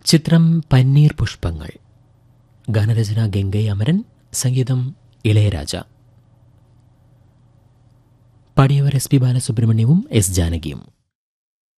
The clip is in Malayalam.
ചിത്രം പന്നീർ പുഷ്പങ്ങൾ. ഗാനരചന ഗംഗൈ അമരൻ, സംഗീതം ഇളയരാജ. പാടിയവർ S P ബാലസുബ്രഹ്മണ്യവും S ജാനകിയും.